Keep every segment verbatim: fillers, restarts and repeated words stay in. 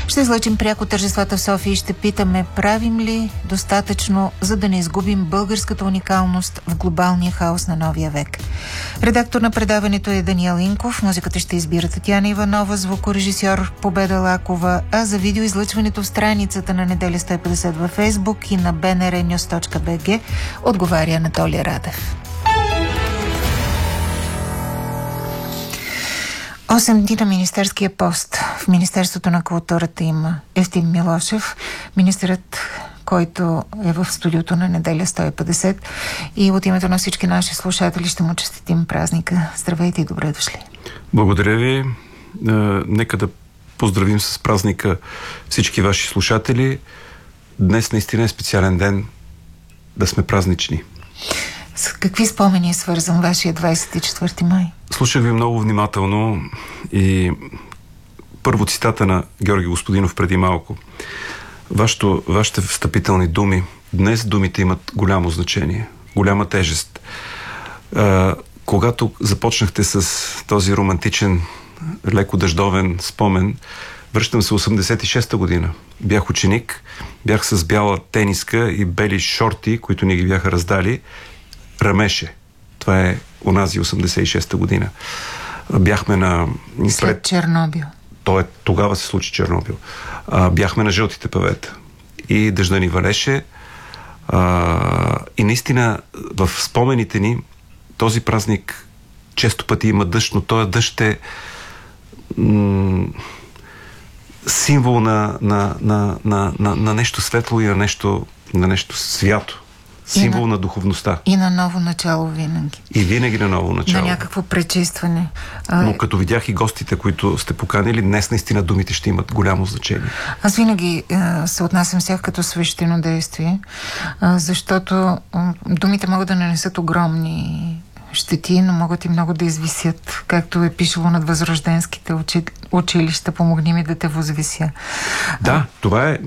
Ще излъчим пряко тържествата в София и ще питаме, правим ли достатъчно, за да не изгубим българската уникалност в глобалния хаос на новия век. Редактор на предаването е Даниел Инков, музиката ще избира Татяна Иванова, звукорежисьор Победа Лакова, а за видеоизлъчването в страницата на Неделя сто и петдесет във Фейсбук и на би ен ар нюз точка би джи отговаря Анатолий Радев. Осем дни на министерския пост. В Министерството на културата има Евтим Милошев, министърът, който е в студиото на Неделя сто и петдесет, и от името на всички наши слушатели ще му честитим празника. Здравейте и добре дошли. Благодаря ви. Нека да поздравим с празника всички ваши слушатели. Днес наистина е специален ден, да сме празнични. С какви спомени е свързан вашия двадесет и четвърти май? Слушах ви много внимателно и първо цитата на Георги Господинов преди малко. Вашето, вашите встъпителни думи. Днес думите имат голямо значение, голяма тежест. А, когато започнахте с този романтичен, леко дъждовен спомен, връщам се осемдесет и шеста година. Бях ученик, бях с бяла тениска и бели шорти, които ни ги бяха раздали. Рамеше. Това е онази осемдесет и шеста година. Бяхме на... След пред... Чернобил. То е, тогава се случи Чернобил. А, бяхме на жълтите павета. И дъжда ни валеше. А, и наистина в спомените ни този празник често пъти има дъжд, но този дъжд е м- символ на, на, на, на, на, на нещо светло и на нещо, на нещо свято. Символ на, на духовността. И на ново начало винаги. И винаги на ново начало. На някакво пречистване. А... Но като видях и гостите, които сте поканили, днес наистина думите ще имат голямо значение. Аз винаги а, се отнасям всяк като свещено действие, а, защото а, думите могат да нанесат огромни щети, но могат и много да извисят, както е пишело над възрожденските учи... училища. Помогни ми да те възвися. Да, това е,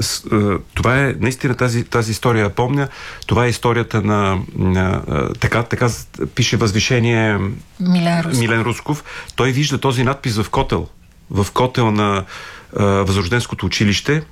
това е наистина тази, тази история, помня. Това е историята на, на така, така пише възвишение Милен Русков. Милен Русков. Той вижда този надпис в котел, в котел на а, Възрожденското училище,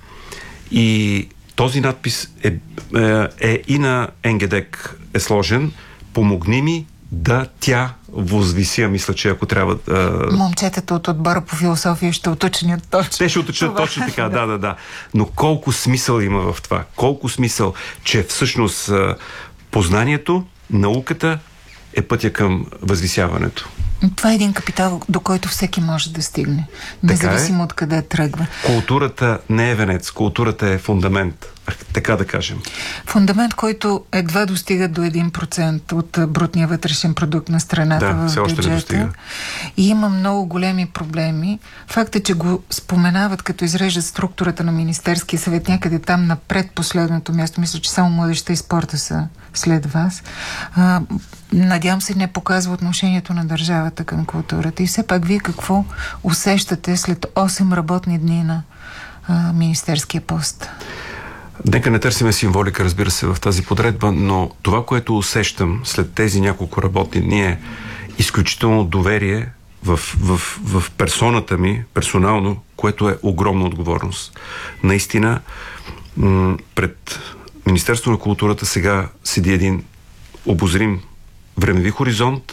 и този надпис е, е, е и на Енгедек е сложен: помогни ми да тя възвися. Мисля, че ако трябва... А... Момчетата от отбора по философия ще уточнят точно. Те ще уточнят точно така, да, да, да. Но колко смисъл има в това? Колко смисъл, че всъщност познанието, науката е пътя към възвисяването. Това е един капитал, до който всеки може да стигне. Независимо е. От къде тръгва. Културата не е венец, културата е фундамент. Така да кажем. Фундамент, който едва достига до един процент от брутния вътрешен продукт на страната, да, в все още бюджета. Не достига. И има много големи проблеми. Факт е, че го споменават, като изреждат структурата на Министерския съвет някъде там на предпоследното място. Мисля, че само младежта и спорта са след вас. А, надявам се, не показва отношението на държавата към културата. И все пак вие какво усещате след осем работни дни на а, Министерския пост? Нека не търсиме символика, разбира се, в тази подредба, но това, което усещам след тези няколко работни дни, е изключително доверие в, в, в персоната ми, персонално, което е огромна отговорност. Наистина, м- пред Министерството на културата сега седи един обозрим времеви хоризонт,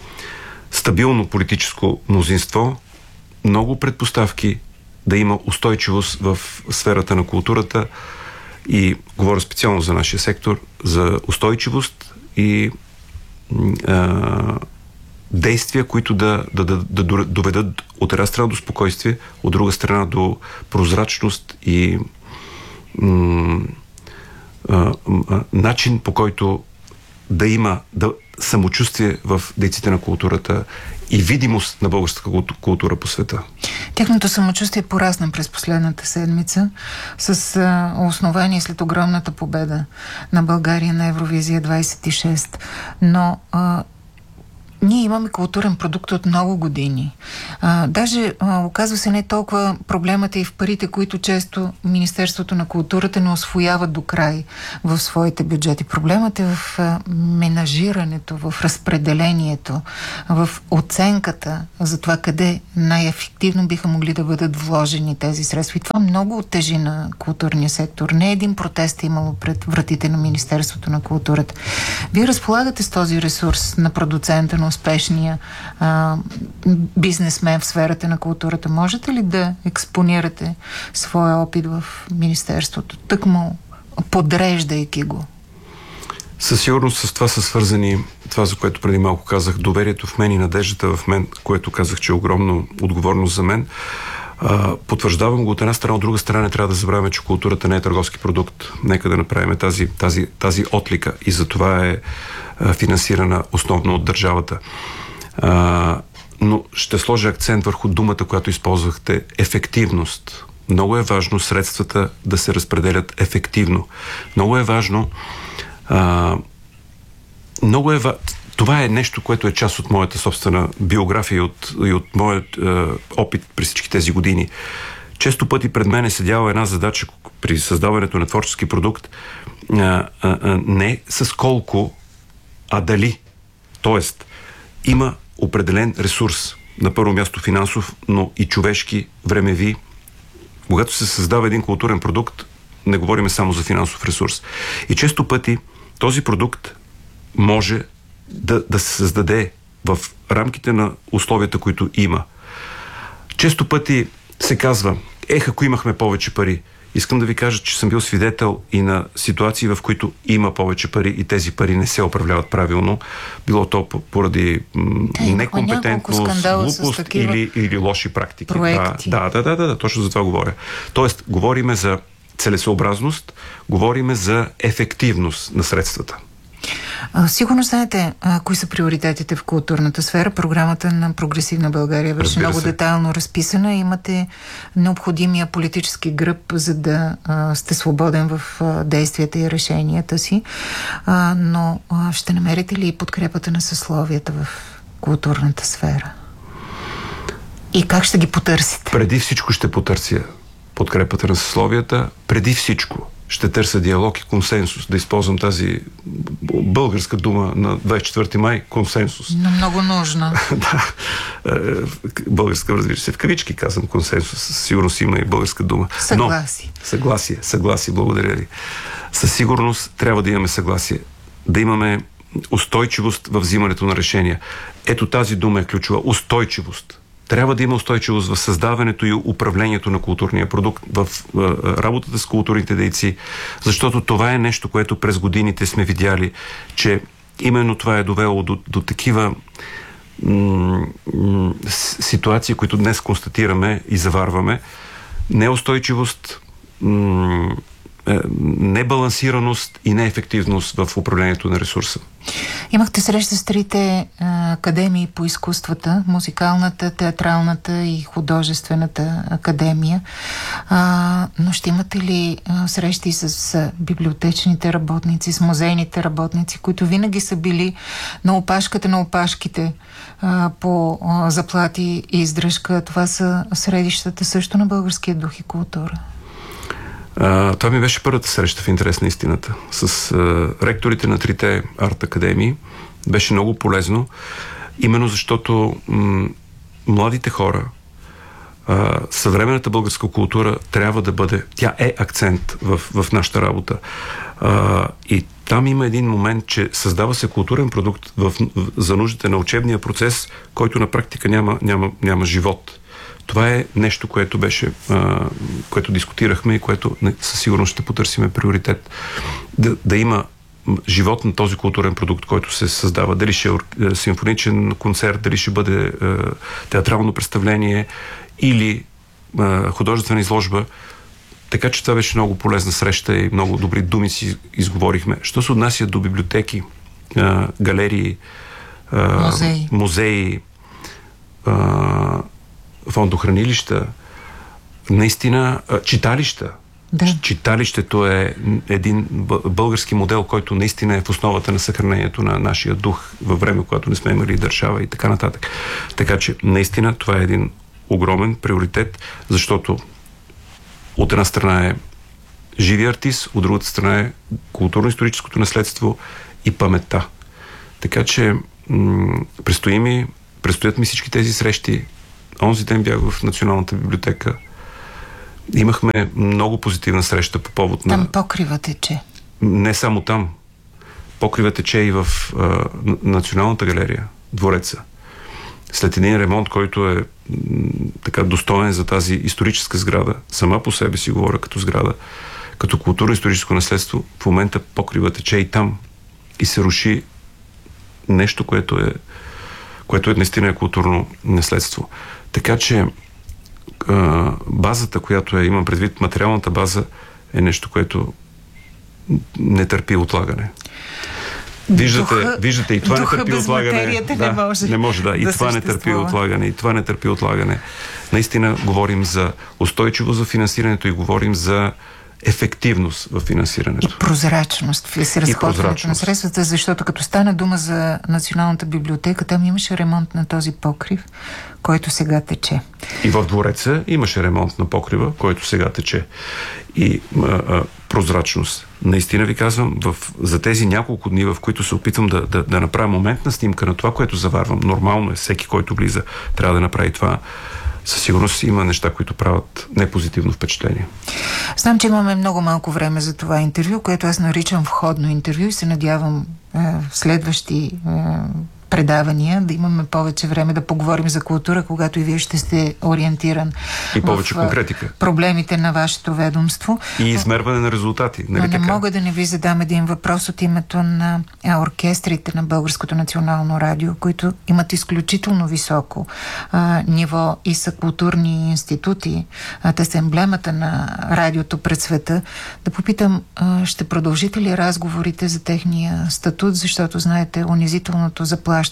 стабилно политическо мнозинство, много предпоставки да има устойчивост в сферата на културата, и говоря специално за нашия сектор, за устойчивост и а, действия, които да, да, да, да доведат от една страна до спокойствие, от друга страна до прозрачност и м, а, а, начин, по който да има да, самочувствие в дейците на културата и видимост на българската култура по света. Тяхното самочувствие порасна през последната седмица с а, основание след огромната победа на България на Евровизия двадесет и шест. Но а, Ние имаме културен продукт от много години. А, даже а, оказва се не толкова проблемът е и в парите, които често Министерството на културата не освоява до край в своите бюджети. Проблемът е в а, менажирането, в разпределението, в оценката за това къде най-ефективно биха могли да бъдат вложени тези средства. И това много тежи на културния сектор. Не един протест е имало пред вратите на Министерството на културата. Вие разполагате с този ресурс на продуцента на успешния а, бизнесмен в сферата на културата. Можете ли да експонирате своя опит в Министерството, тъкмо подреждайки го? Със сигурност с това са свързани това, за което преди малко казах, доверието в мен и надеждата в мен, което казах, че е огромно отговорност за мен. А, потвърждавам го от една страна, от друга страна не трябва да забравяме, че културата не е търговски продукт. Нека да направим тази, тази, тази отлика и за това е а, финансирана основно от държавата. А, но ще сложа акцент върху думата, която използвахте – ефективност. Много е важно средствата да се разпределят ефективно. Много е важно а, много е важно това е нещо, което е част от моята собствена биография и от, и от моят е, опит през всички тези години. Често пъти пред мен е седяла една задача при създаването на творчески продукт е, е, е, не с колко, а дали. Тоест, има определен ресурс, на първо място финансов, но и човешки, времеви. Когато се създава един културен продукт, не говорим само за финансов ресурс. И често пъти този продукт може Да, да се създаде в рамките на условията, които има. Често пъти се казва, ех, ако имахме повече пари. Искам да ви кажа, че съм бил свидетел и на ситуации, в които има повече пари и тези пари не се управляват правилно. Било то поради да, некомпетентност, глупост или, или лоши практики. Да, да, да, да, да, точно за това говоря. Тоест, говориме за целесъобразност, говориме за ефективност на средствата. Сигурно знаете а, кои са приоритетите в културната сфера. Програмата на Прогресивна България беше много детайлно разписана. Имате необходимия политически гръб, за да а, сте свободен в а, действията и решенията си. А, но а, ще намерите ли подкрепата на съсловията в културната сфера? И как ще ги потърсите? Преди всичко ще потърся подкрепата на съсловията. Преди всичко ще търся диалог и консенсус. Да използвам тази българска дума на двадесет и четвърти май. Консенсус. Но много нужна. Да. Българска, разбира се, в кавички казвам консенсус. Сигурно си има и българска дума. Съгласие. Но, съгласие. Съгласие. Благодаря ви. Със сигурност трябва да имаме съгласие. Да имаме устойчивост в взимането на решения. Ето тази дума е ключова. Устойчивост. Трябва да има устойчивост в създаването и управлението на културния продукт, в работата с културните дейци, защото това е нещо, което през годините сме видяли, че именно това е довело до, до такива м- м- ситуации, които днес констатираме и заварваме. Неустойчивост, м- небалансираност и неефективност в управлението на ресурса. Имахте среща с трите а, академии по изкуствата, музикалната, театралната и художествената академия. А, но ще имате ли а, срещи с а, библиотечните работници, с музейните работници, които винаги са били на опашката на опашките а, по а, заплати и издръжка? Това са средищата също на българския дух и култура. Uh, това ми беше първата среща в интерес на истината с uh, ректорите на трите арт академии. Беше много полезно, именно защото м- младите хора, uh, съвременната българска култура трябва да бъде, тя е акцент в, в нашата работа. Uh, и там има един момент, че създава се културен продукт в, в, за нуждите на учебния процес, който на практика няма, няма, няма живот. Това е нещо, което беше, а, което дискутирахме и което със сигурност ще потърсиме приоритет. Да, да има живот на този културен продукт, който се създава. Дали ще е симфоничен концерт, дали ще бъде а, театрално представление или а, художествена изложба. Така че това беше много полезна среща и много добри думи си изговорихме. Що се отнася до библиотеки, а, галерии, а, музеи, музеи а, фондохранилища, наистина читалища. Да. Читалището е един български модел, който наистина е в основата на съхранението на нашия дух във време, когато не сме имали държава и така нататък. Така че наистина това е един огромен приоритет, защото от една страна е живи артист, от другата страна е културно-историческото наследство и паметта. Така че м- предстои ми, предстоят ми всички тези срещи. Онзи ден бях в Националната библиотека. Имахме много позитивна среща по повод на... Там покрива тече. Не само там. Покрива тече и в а, Националната галерия, двореца. След един ремонт, който е м- така достоен за тази историческа сграда, сама по себе си говоря като сграда, като културно-историческо наследство, в момента покрива тече и там. И се руши нещо, което е което е наистина е културно наследство. Така че а, базата, която е, имам предвид, материалната база, е нещо, което не търпи отлагане. Виждате, духа, виждате и това не търпи отлагане. Да, не може, не може, да. да И това не търпи отлагане. И това не търпи отлагане. Наистина говорим за устойчивост за финансирането и говорим за ефективност в финансирането. И прозрачност в разходването на средствата, защото като стана дума за Националната библиотека, там имаше ремонт на този покрив, който сега тече. И в двореца имаше ремонт на покрива, който сега тече. И а, а, прозрачност. Наистина ви казвам, в, за тези няколко дни, в които се опитвам да, да, да направя моментна снимка на това, което заварвам, нормално е, всеки, който влиза, трябва да направи това. Със сигурност има неща, които правят непозитивно впечатление. Знам, че имаме много малко време за това интервю, което аз наричам входно интервю и се надявам е, в следващи е, предавания да имаме повече време да поговорим за култура, когато и вие ще сте ориентиран и повече в конкретика. Проблемите на вашето ведомство. И измерване на резултати. Но нали не така? мога да не ви задам един въпрос от името на оркестрите на Българското национално радио, които имат изключително високо а, ниво и са културни институти. А, те са емблемата на радиото пред света. Да попитам, а, ще продължите ли разговорите за техния статут, защото знаете унизителното заплащане,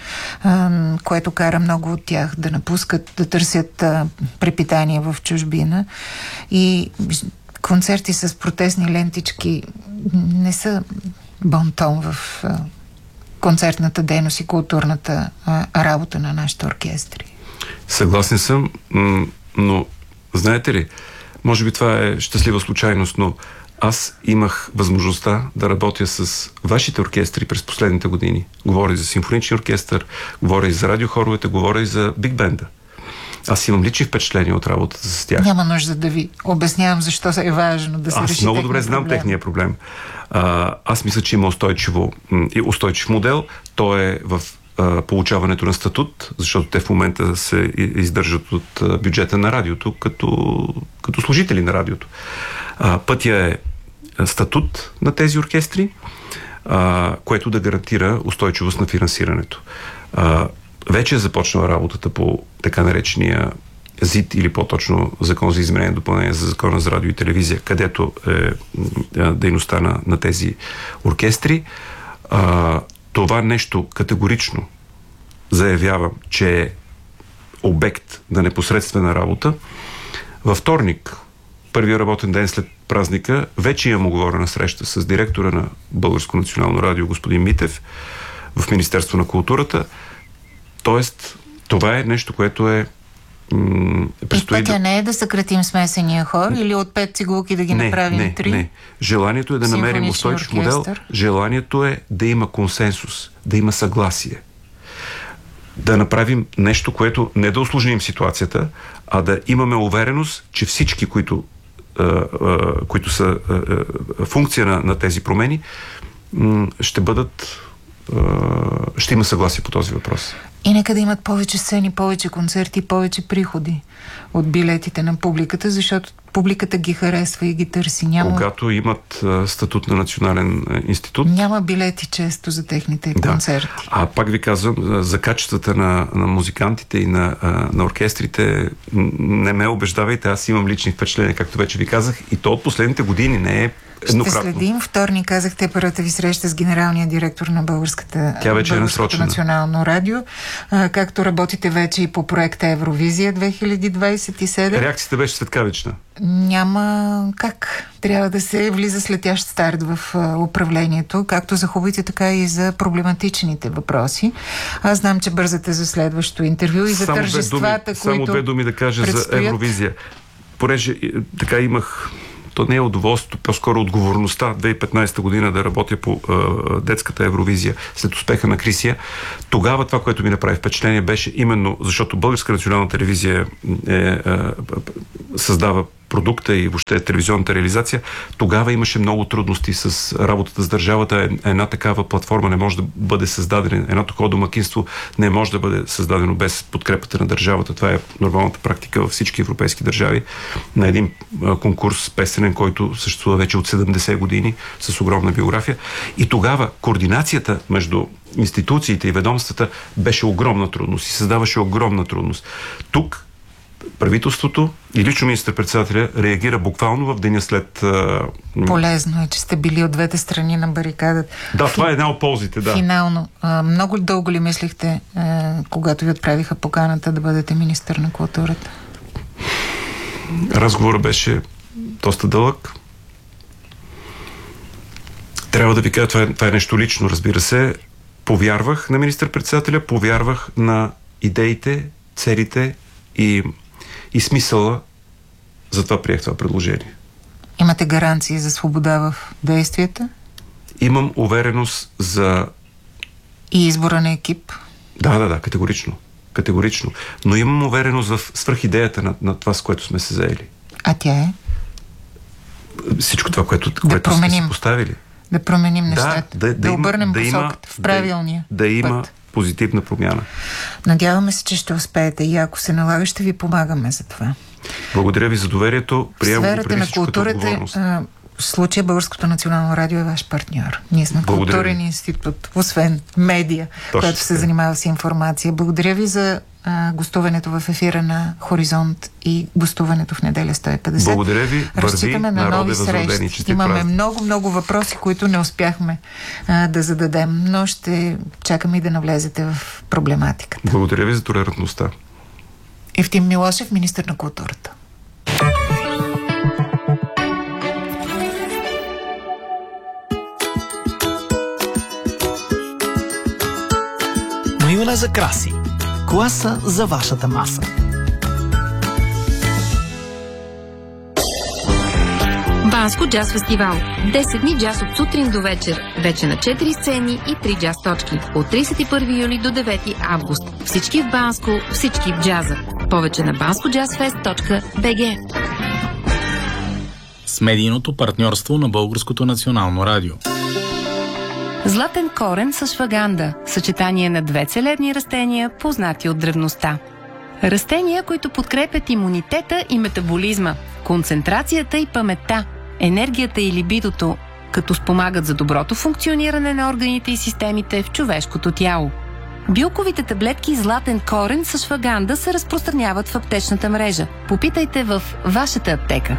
което кара много от тях да напускат, да търсят а, препитание в чужбина. И концерти с протестни лентички не са бонтон в а, концертната дейност и културната а, работа на нашите оркестри. Съгласен съм, но знаете ли, може би това е щастлива случайност, но аз имах възможността да работя с вашите оркестри през последните години. Говоря и за симфоничен оркестър, говоря и за радиохоровете, говоря и за биг бенда. Аз имам лични впечатления от работата с тях. Няма нужда да ви обяснявам защо е важно да се аз реши. Аз много добре знам проблем. техния проблем. А, аз мисля, че има устойчиво, устойчив модел. То е в а, получаването на статут, защото те в момента се издържат от а, бюджета на радиото, като, като служители на радиото. А, пътя е статут на тези оркестри, а, което да гарантира устойчивост на финансирането. А, вече е започнала работата по така наречения ЗИД или по-точно Закон за изменение и допълнение за Закона за радио и телевизия, където е дейността на, на тези оркестри. А, това нещо категорично заявявам, че е обект на непосредствена работа. Във вторник, първия работен ден след празника, вече имам оговорена среща с директора на Българско национално радио господин Митев в Министерство на културата. Тоест, това е нещо, което е м- предстои... И пътя не е да съкратим смесения хор или от пет цигулки да ги не, направим не, три? Не, желанието е да намерим устойчив модел. Желанието е да има консенсус, да има съгласие. Да направим нещо, което не да усложним ситуацията, а да имаме увереност, че всички, които, а, а, които са а, а, функция на, на тези промени, м- ще бъдат а, ще има съгласие по този въпрос. И нека да имат повече сцени, повече концерти, повече приходи от билетите на публиката, защото публиката ги харесва и ги търси. Няма... Когато имат а, статут на национален а, институт... Няма билети често за техните да. концерти. А пак ви казвам, за качествата на, на музикантите и на, а, на оркестрите не ме убеждавайте, аз имам лични впечатления, както вече ви казах, и то от последните години не е Ще следим. Вторник, казахте, първата ви среща с генералния директор на Българската Тя вече Българското е национално радио. А, както работите вече и по проекта Евровизия две хиляди двадесет и седем. Реакцията беше светкавична. Няма как. Трябва да се влиза с летящ старт в а, управлението, както за хубавите, така и за проблематичните въпроси. Аз знам, че бързате за следващото интервю и за само тържествата, думи, които Само две думи да кажа предстоят за Евровизия. Понеже така имах, то не е удоволствието, по-скоро отговорността две хиляди и петнадесета година да работя по е, детската Евровизия след успеха на Крисия. Тогава това, което ми направи впечатление, беше именно, защото Българска национална телевизия е, е, е, създава продукта и въобще телевизионната реализация, тогава имаше много трудности с работата с държавата. Една такава платформа не може да бъде създадена, едно такова домакинство не може да бъде създадено без подкрепата на държавата. Това е нормалната практика във всички европейски държави. На един конкурс песенен, който съществува вече от седемдесет години, с огромна биография. И тогава координацията между институциите и ведомствата беше огромна трудност и създаваше огромна трудност. Тук правителството и лично министър-председателя реагира буквално в деня след... А... Полезно е, че сте били от двете страни на барикадата. Да, това е една от ползите, да. Финално. А, много дълго ли мислихте, а, когато ви отправиха поканата да бъдете министър на културата? Разговорът беше доста дълъг. Трябва да ви кажа, това е, това е нещо лично, разбира се. Повярвах на министър-председателя, повярвах на идеите, целите и и смисъла, затова приех това предложение. Имате гаранции за свобода в действията? Имам увереност за... И избора на екип? Да, да, да, категорично. Категорично. Но имам увереност в свръхидеята на, на това, с което сме се заели. А тя е? Всичко това, което, да което сме си поставили. Да променим нещата. Да, да, да, да обърнем да посоката в правилния Да, да има път. Позитивна промяна. Надяваме се, че ще успеете и ако се налага, ще ви помагаме за това. Благодаря ви за доверието. Приемам го преди всичко като отговорност. В случая Българското национално радио е ваш партньор. Ние сме Благодаря културен ви. Институт, освен медия, Точно която се занимава с информация. Благодаря ви за а, гостуването в ефира на Хоризонт и гостуването в неделя сто и петдесет. Благодаря ви. Разчитаме на нови срещи. Имаме много, много въпроси, които не успяхме а, да зададем, но ще чакаме и да навлезете в проблематиката. Благодаря ви за толерантността. Евтим Милошев, министър на културата. За краси. Класа за вашата маса. Банско джаз фестивал. десет дни джаз от сутрин до вечер. Вече на четири сцени и три джаз точки. От тридесет и първи юли до девети август. Всички в Банско, всички в джаза. Повече на банско джаз фест точка би джи. С медийното партньорство на Българското национално радио. Златен корен с шваганда. Съчетание на две целебни растения, познати от древността. Растения, които подкрепят имунитета и метаболизма, концентрацията и паметта, енергията и либидото, като спомагат за доброто функциониране на органите и системите в човешкото тяло. Билковите таблетки Златен корен с шваганда се разпространяват в аптечната мрежа. Попитайте в вашата аптека.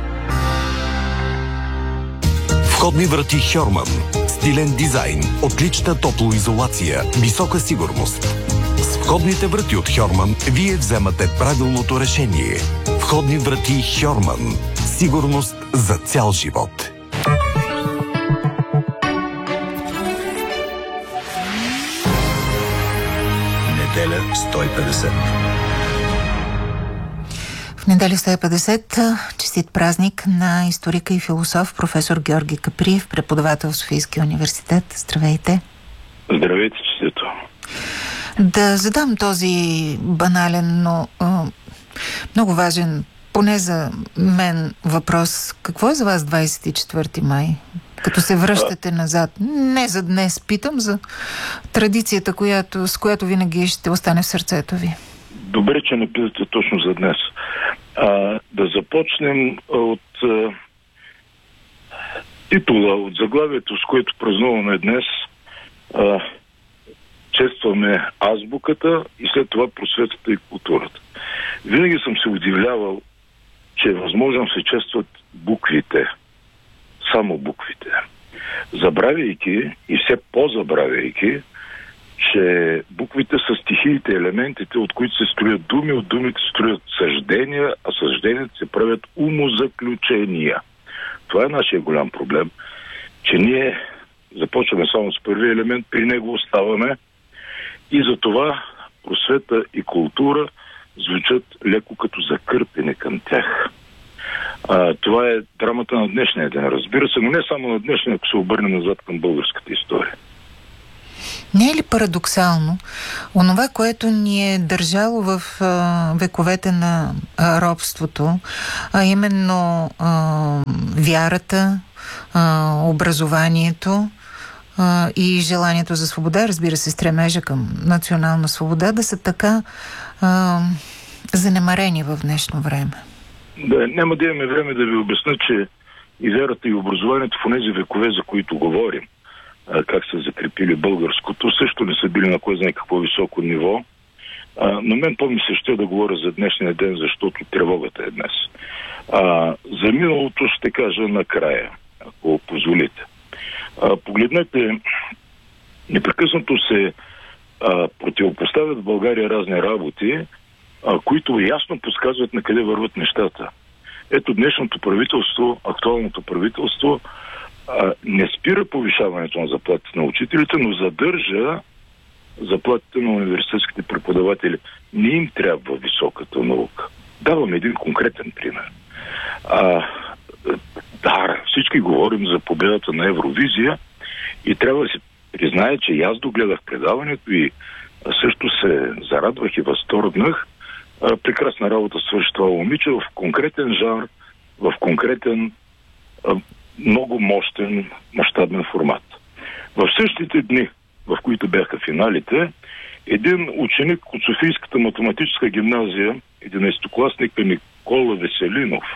Входни врати Хьорман. Стилен дизайн, отлична топлоизолация, висока сигурност. С входните врати от Хьорман вие вземате правилното решение. Входни врати Хьорман. Сигурност за цял живот. Неделя сто и петдесет. В неделя сто и петдесет честит празник на историка и философ професор Георги Каприев, преподавател в Софийския университет. Здравейте! Здравейте, честито! Да задам този банален, но а, много важен, поне за мен, въпрос. Какво е за вас двадесет и четвърти май? Като се връщате назад. Не за днес, питам за традицията, която, с която винаги ще остане в сърцето ви. Добре, че не питате точно за днес. А, да започнем от а, титула, от заглавието, с което празнуваме днес. А, честваме азбуката и след това просветата и културата. Винаги съм се удивлявал, че е възможно да се честват буквите само буквите. Забравяйки и все по-забравяйки, че буквите са стихиите, елементите, от които се строят думи, от думите се строят съждения, а съжденията се правят умозаключения. Това е нашия голям проблем, че ние започваме само с първи елемент, при него оставаме и затова просвета и култура звучат леко като закърпени към тях. А, това е драмата на днешния ден, разбира се, но не само на днешния, ако се обърне назад към българската история. Не е ли парадоксално онова, което ни е държало в а, вековете на а, робството, а именно а, вярата, а, образованието а, и желанието за свобода, разбира се, стремежа към национална свобода, да са така а, занемарени в днешно време? Да, няма да имаме време да ви обясня, че и вярата и образованието в тези векове, за които говорим, как са закрепили българското, също не са били на кой знае какво високо ниво. А, но мен по-ми се ще да говоря за днешния ден, защото тревогата е днес. А, за миналото ще кажа накрая, ако позволите. А, погледнете, непрекъснато се а, противопоставят в България разни работи, а, които ясно подсказват на къде върват нещата. Ето днешното правителство, актуалното правителство, не спира повишаването на заплатите на учителите, но задържа заплатите на университетските преподаватели. Не им трябва високата наука. Давам един конкретен пример. А, да, всички говорим за победата на Евровизия и трябва да се признае, че аз догледах предаването и също се зарадвах и възторгнах. А, прекрасна работа свърши това момиче в конкретен жанр, в конкретен а, много мощен, мащабен формат. В същите дни, в които бяха финалите, един ученик от Софийската математическа гимназия, единайсетокласник Никола Веселинов,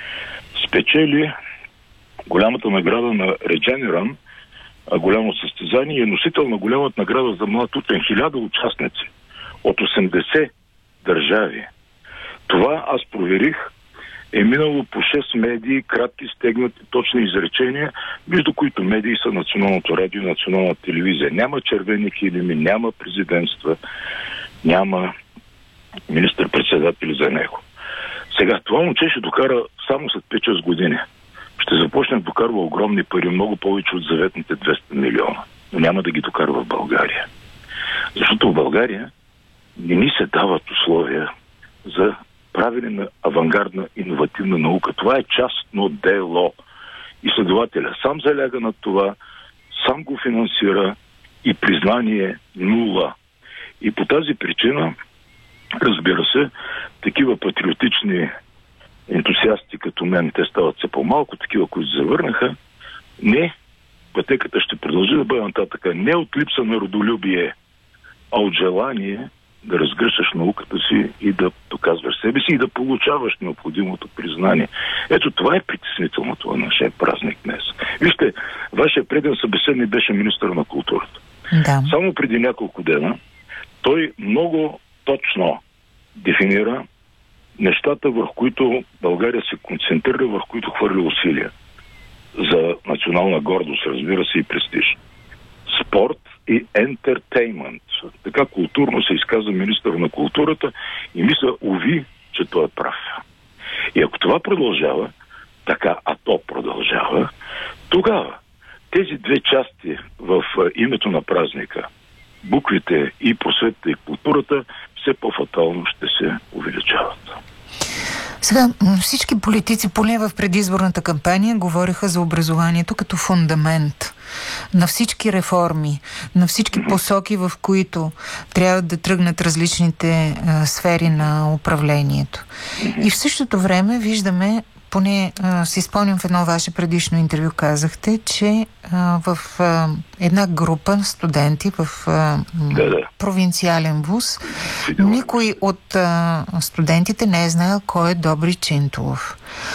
спечели голямата награда на Редженеран, голямо състезание, и носител на голямата награда за млад учен. Хиляда участници от осемдесет държави. Това аз проверих, е минало по шест медии, кратки, стегнати, точни изречения, между които медии са Националното радио и Националната телевизия. Няма червени килими, няма президентства, няма министър-председатели за него. Сега, това момче ще докара само след пет-шест години. Ще започне да докарва огромни пари, много повече от заветните двеста милиона. Но няма да ги докарва в България. Защото в България не ни се дават условия за правене на авангардна иновативна наука. Това е частно дело. Изследователя сам заляга над това, сам го финансира и признание нула. И по тази причина, разбира се, такива патриотични ентусиасти като мен, те стават все по-малко, такива, които завърнаха, не, пътеката ще продължи да бъде нататък не от липса на родолюбие, а от желание да разгръщаш науката си и да доказваш себе си и да получаваш необходимото признание. Ето това е притеснителното на нашия празник днес. Вижте, вашия преден събеседник беше министър на културата. Да. Само преди няколко дена той много точно дефинира нещата, върху които България се концентрира, върху които хвърли усилия за национална гордост, разбира се, и престиж. Спорт и ентертеймент. Така културно се изказа министър на културата и мисля, уви, че той е прав. И ако това продължава, така, а то продължава, тогава тези две части в името на празника, буквите и просветата и културата, все по-фатално ще се увеличават. Сега, всички политици, поне в предизборната кампания, говориха за образованието като фундамент на всички реформи, на всички посоки, в които трябва да тръгнат различните а, сфери на управлението. И в същото време виждаме, поне а, си спомням в едно ваше предишно интервю казахте, че а, в а, една група студенти в а, да, да. провинциален вуз, никой от а, студентите не е знаел кой е Добри Чинтулов.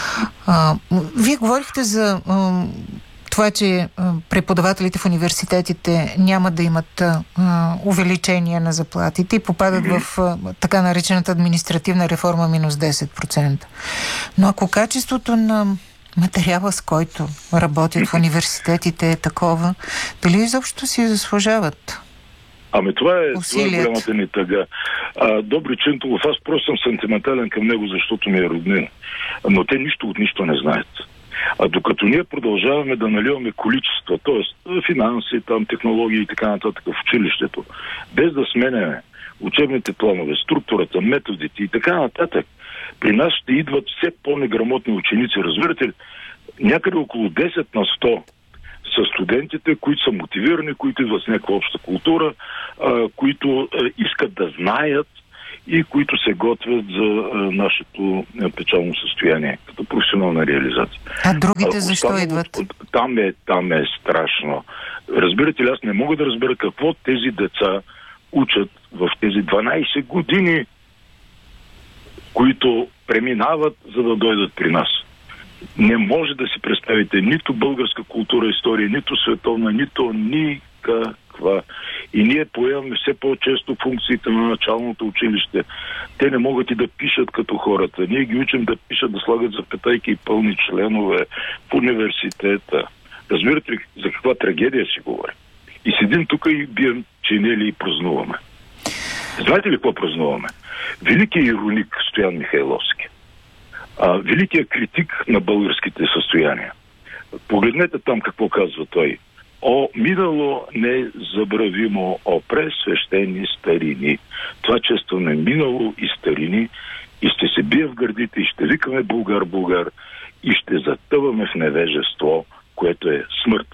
А, вие говорихте за а, това, че а, преподавателите в университетите няма да имат а, увеличение на заплатите и попадат mm-hmm. в а, така наречената административна реформа минус десет процента. Но ако качеството на материала, с който работят в университетите е такова, дали изобщо си заслужават? Ами това е, това е голямата ни тъга. А, Добри Чинтулов, аз просто съм сантиментален към него, защото ми е роднина. Но те нищо от нищо не знаят. А докато ние продължаваме да наливаме количества, т.е. финанси, там, технологии и така нататък в училището, без да сменяме учебните планове, структурата, методите и така нататък, при нас ще идват все по-неграмотни ученици. Разбирате ли? Някъде около десет на сто са студентите, които са мотивирани, които идват с някаква обща култура, а, които а, искат да знаят и които се готвят за а, нашето а, печално състояние, като професионална реализация. А другите а, защо останало, идват? Там е, там е страшно. Разбирате ли, аз не мога да разбера какво тези деца учат в тези дванайсет години, които преминават, за да дойдат при нас. Не може да си представите нито българска култура, история, нито световна, нито никаква. И ние поемаме все по-често функциите на началното училище. Те не могат и да пишат като хората. Ние ги учим да пишат, да слагат запетайки и пълни членове в университета. Разбирате ли за каква трагедия си говорим? И седим тук и бием чинели и празнуваме. Знаете ли какво празнуваме? Великият ироник Стоян Михайловски. А, великият критик на българските състояния. Погледнете там какво казва той. О, минало незабравимо, о, пресвещени старини. Това честваме минало и старини и ще се бие в гърдите и ще викаме Българ, Българ и ще затъваме в невежество, което е смърт.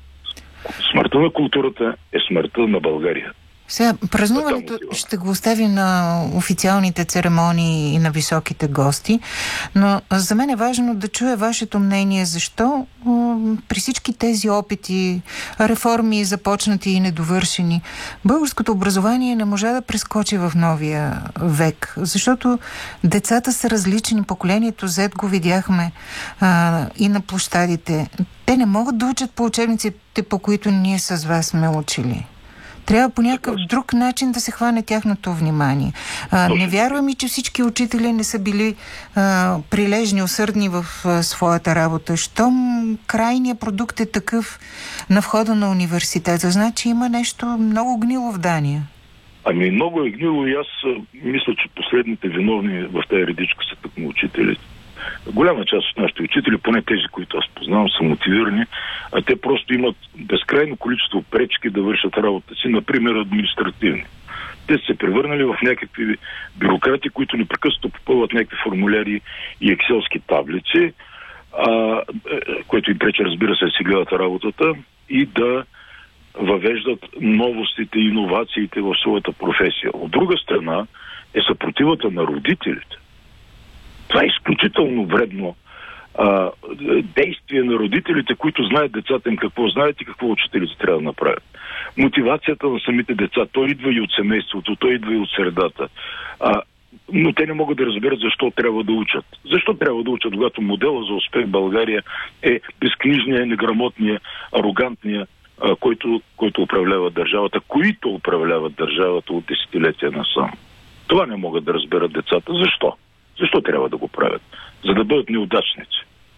Смъртта на културата е смъртта на България. Сега, празнуването ще го оставим на официалните церемонии и на високите гости, но за мен е важно да чуя вашето мнение, защо при всички тези опити, реформи започнати и недовършени, българското образование не можа да прескочи в новия век, защото децата са различни, поколението Z го видяхме а, и на площадите. Те не могат да учат по учебниците, по които ние с вас сме учили. Трябва по някакъв друг начин да се хване тяхното внимание. А, не вярвам и, че всички учители не са били а, прилежни, усърдни в а, своята работа. Щом крайният продукт е такъв на входа на университета, значи има нещо много гнило в Дания. Ами много е гнило и аз а, мисля, че последните виновни в тази редичка са тъкмо учителите. Голяма част от нашите учители, поне тези, които аз познавам, са мотивирани, а те просто имат безкрайно количество пречки да вършат работа си, например административни. Те са се превърнали в някакви бюрократи, които непрекъснато попълват някакви формуляри и екселски таблици, а, което им пречи, разбира се, да си гледат работата и да въвеждат новостите и иновациите в своята професия. От друга страна е съпротивата на родителите. Това е изключително вредно а, действие на родителите, които знаят децата им какво знаят и какво учителите трябва да направят. Мотивацията на самите деца, той идва и от семейството, той идва и от средата. А, но те не могат да разберат защо трябва да учат. Защо трябва да учат, когато модела за успех в България е безкнижния, неграмотния, арогантния, а, който, който управлява държавата, които управляват държавата от десетилетия насам. Това не могат да разберат децата. Защо? Защо трябва да го правят? За да бъдат неудачници.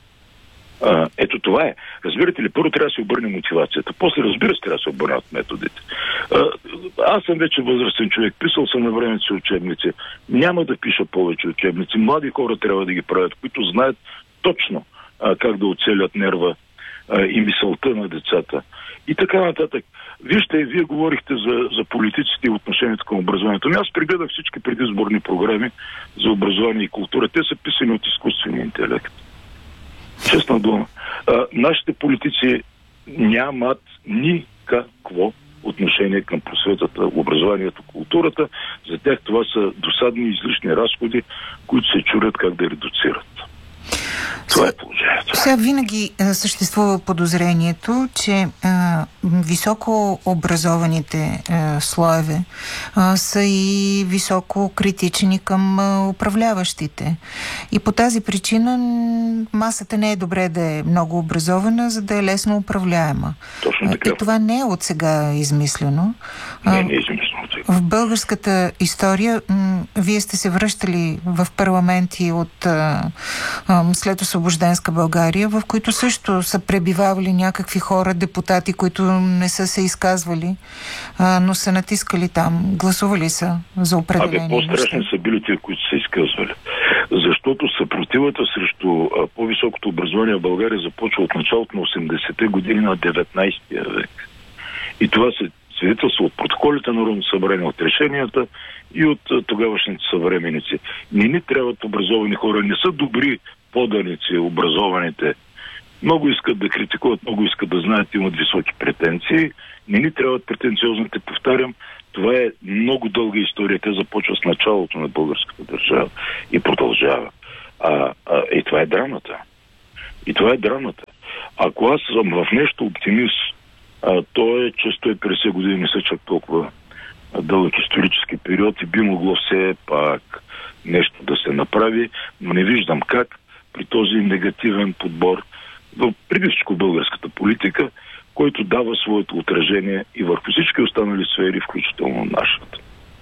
А, ето това е. Разбирате ли, първо трябва да се обърне мотивацията. После, разбира се, трябва да се обърнат методите. А, аз съм вече възрастен човек. Писал съм на времето си учебници. Няма да пиша повече учебници. Млади хора трябва да ги правят, които знаят точно а, как да оцелят нерва а, и мисълта на децата. И така нататък. Вижте, вие говорихте за, за политиците и отношението към образованието. Аз прегледах всички предизборни програми за образование и култура. Те са писани от изкуствения интелект. Честна дума. А, нашите политици нямат никакво отношение към просветата, образованието, културата. За тях това са досадни излишни разходи, които се чурят как да редуцират. Това е положението. Сега винаги а, съществува подозрението, че а, а, високо образованите а, слоеве а, са и високо критични към а, управляващите. И по тази причина масата не е добре да е много образована, за да е лесно управляема. Точно така. И това не е от сега измислено. Не, не е измислено. В българската история м- вие сте се връщали в парламенти от а, а, след освобожденска България, в които също са пребивавали някакви хора, депутати, които не са се изказвали, а, но са натискали там, гласували са за определени Абе, по-страшни неща. са били тия, които са изказвали. Защото съпротивата срещу а, по-високото образование в България започва от началото на осемдесетте години на деветнайсети век. И това се свидетелства от протоколите на Народното събрание, от решенията и от а, тогавашните съвременници. Не ни трябват образовани хора, не са добри поданици, образованите. Много искат да критикуват, много искат да знаят, имат високи претенции. Не ни трябват претенциозните, повтарям. Това е много дълга история. Те започва с началото на българската държава и продължава. А, а, и това е драмата. И това е драмата. Ако аз съм в нещо оптимист, а, то е, че сто и петдесет години не са чак толкова дълъг исторически период и би могло все пак нещо да се направи, но не виждам как при този негативен подбор, преди всичко българската политика, който дава своето отражение и върху всички останали сфери, включително нашата.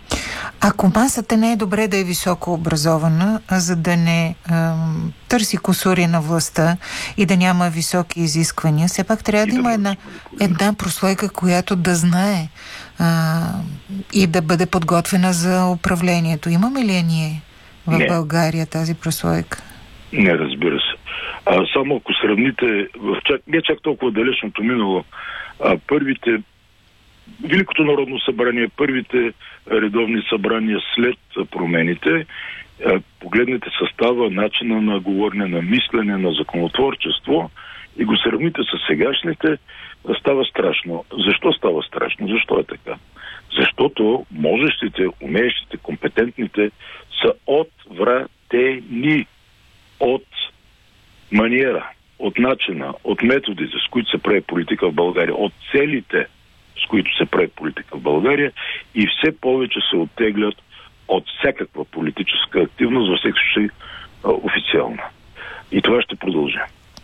Ако масата не е добре да е високо образована, за да не ам, търси кусури на властта и да няма високи изисквания, все пак трябва да, да има една, една прослойка, която да знае а, и да бъде подготвена за управлението. Имаме ли я ние в не. България тази прослойка? Не, разбира се. А, само ако сравните, в чак, не чак толкова далечното минало, а, първите, Великото народно събрание, първите редовни събрания след промените, а, погледнете състава, начина на говорене, на мислене, на законотворчество и го сравните с сегашните, става страшно. Защо става страшно? Защо е така? Защото можещите, умеещите, компетентните са отвратени от маниера, от начина, от методите, с които се прави политика в България, от целите, с които се прави политика в България и все повече се оттеглят от всякаква политическа активност, във всеки случай официална. И това ще продължи.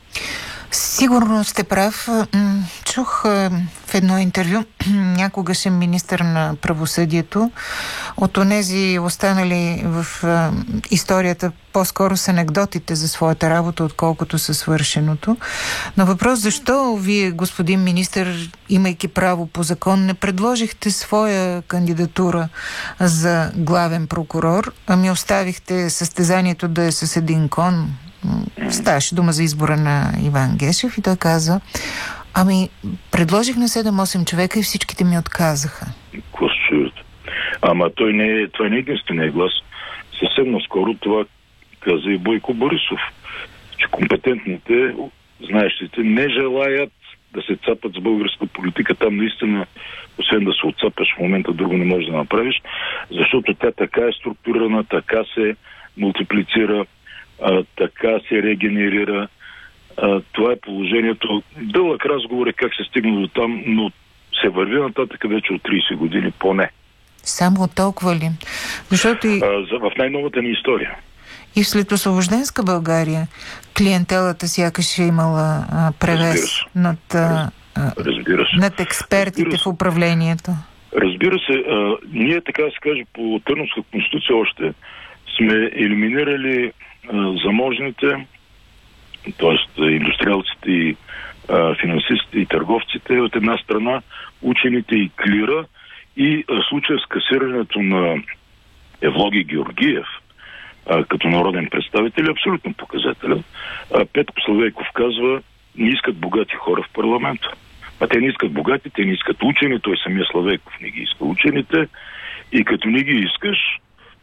Сигурно сте прав. Чух в едно интервю някогашен министър на правосъдието от онези останали в историята по-скоро с анекдотите за своята работа, отколкото със свършеното. Но въпрос, защо вие, господин министър, имайки право по закон, не предложихте своя кандидатура за главен прокурор, а ми оставихте състезанието да е с един кон? Ставаше дума за избора на Иван Гешев и той каза: ами, предложих на седем-осем човека и всичките ми отказаха. Какво се чуете? Ама той не е, това не е единствения глас. Съвсем наскоро това каза и Бойко Борисов, че компетентните, знаещите, не желаят да се цапат с българска политика. Там наистина, освен да се отцапаш в момента, друго не можеш да направиш, защото тя така е структурирана, така се мултиплицира, А, така се регенерира. А, това е положението. Дълъг разговор е как се стигна до там, но се върви нататък вече от трийсет години поне. Само от толкова ли? Защото и... А, за, в най-новата ни история. И след освобожденска България клиентелата сякаш е имала а, превес над, а, Разбира се. над експертите Разбира се. В управлението. Разбира се. А, ние, така да се каже, по Търновска конституция още сме елиминирали заможните, т.е. индустриалците и а, финансистите и търговците от една страна, учените и клира, и а, случая с касирането на Евлоги Георгиев а, като народен представител е абсолютно показателен. А, Петко Славейков казва: не искат богати хора в парламента. А те не искат богати, те не искат учени, той самия Славейков не ги иска учените, и като не ги искаш,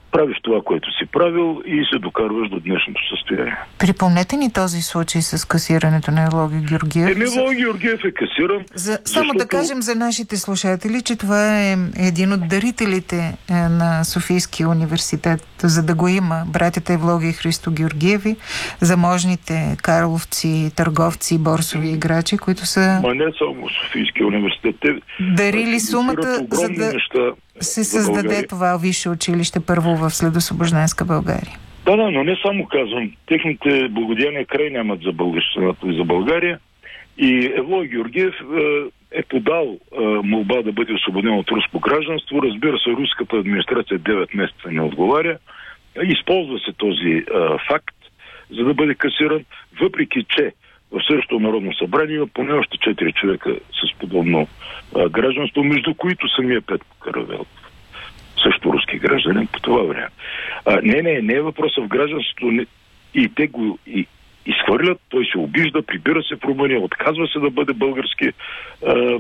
правиш това, което си правил и се докарваш до днешното състояние. Припомнете ни този случай с касирането на Евлоги Георгиев. Еми, Евлоги Георгиев е касиран. За, само защото... да кажем за нашите слушатели, че това е един от дарителите на Софийския университет, за да го има братята Евлоги и Христо Георгиеви, заможните карловци, търговци, борсови играчи, които са... Ма не само Софийския университет. Те дарили сумата, за да неща се създаде това висше училище първо в следосвобожденска България. Да, да, но не само казвам. Техните благодеяния край нямат за българщината и за България. И Евлоги Георгиев е, е подал е, молба да бъде освободен от руско гражданство. Разбира се, руската администрация девет месеца не отговаря. Използва се този е, факт, за да бъде касиран, въпреки че в същото Народно събрание има поне още четири човека с подобно а, гражданство, между които самия Петко Каравелов. Също руски гражданин по това време. А, не, не, не е въпросът в гражданството. Не, и те го и, изхвърлят, той се обижда, прибира се в Румъния, отказва се да бъде български а, а,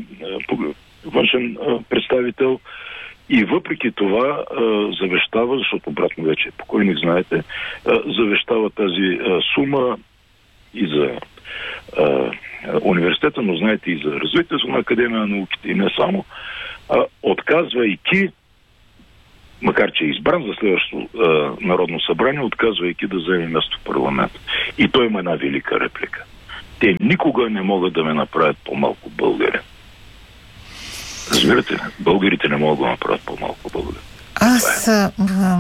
външен а, представител и въпреки това а, завещава, защото обратно вече е покойник, знаете, а, завещава тази а, сума и за а, университета, но знаете и за развитието на Академия на науките и не само, а, отказвайки, макар че е избран за следващото а, Народно събрание, отказвайки да вземе място в парламент. И той има една велика реплика. Те никога не могат да ме направят по-малко българин. Разбирате ли? Българите не могат да направят по-малко българин. Аз а,